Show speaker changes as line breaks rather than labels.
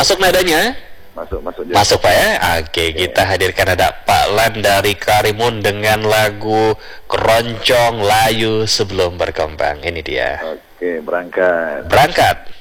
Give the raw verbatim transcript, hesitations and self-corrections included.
Masuk nadanya?
Masuk, masuk.
Masuk Pak ya? Oke, okay, kita hadirkan ada Pak Lan dari Karimun dengan lagu Keroncong Layu Sebelum Berkembang. Ini dia.
Oke, berangkat.
Berangkat.